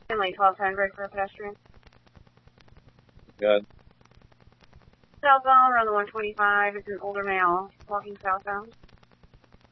In lane 1210, ready for a pedestrian. Good. Southbound around the 125, it's an older male walking southbound.